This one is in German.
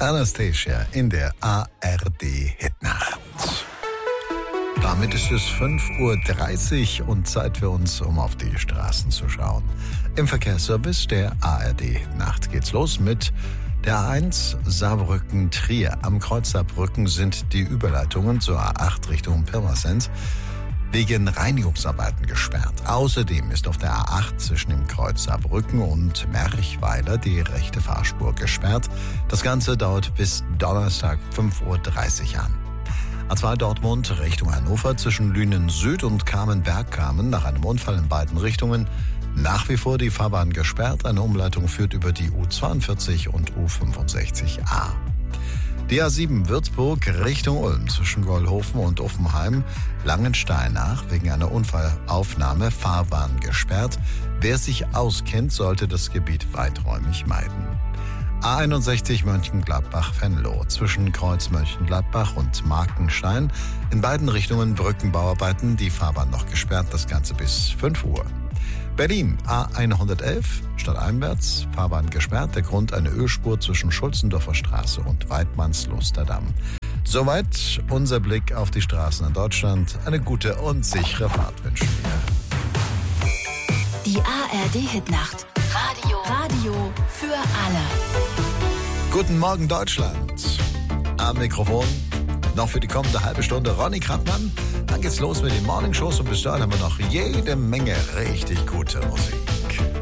Anastasia in der ARD-Hitnacht. Damit ist es 5:30 Uhr und Zeit für uns, um auf die Straßen zu schauen. Im Verkehrsservice der ARD-Hitnacht geht's los mit der A1 Saarbrücken-Trier. Am Kreuz Saarbrücken sind die Überleitungen zur A8 Richtung Pirmasens wegen Reinigungsarbeiten gesperrt. Außerdem ist auf der A8 zwischen dem Kreuz Saarbrücken und Merchweiler die rechte Fahrspur gesperrt. Das Ganze dauert bis Donnerstag 5:30 Uhr an. A2 Dortmund Richtung Hannover zwischen Lünen Süd und Kamenberg-Kamen nach einem Unfall in beiden Richtungen. Nach wie vor die Fahrbahn gesperrt. Eine Umleitung führt über die U42 und U65a. Die A7 Würzburg Richtung Ulm zwischen Gollhofen und Uffenheim Langenstein nach wegen einer Unfallaufnahme Fahrbahn gesperrt. Wer sich auskennt, sollte das Gebiet weiträumig meiden. A61 Mönchengladbach-Venlo zwischen Kreuz Mönchengladbach und Markenstein. In beiden Richtungen Brückenbauarbeiten, die Fahrbahn noch gesperrt, das Ganze bis 5 Uhr. Berlin A111 stadteinwärts, Fahrbahn gesperrt. Der Grund eine Ölspur zwischen Schulzendorfer Straße und Weidmanns-Lusterdamm. Soweit unser Blick auf die Straßen in Deutschland. Eine gute und sichere Fahrt wünschen wir. Die ARD-Hitnacht. Radio für alle. Guten Morgen Deutschland. Am Mikrofon noch für die kommende halbe Stunde Ronny Krappmann. Dann geht's los mit den Morningshows und bis dahin haben wir noch jede Menge richtig gute Musik.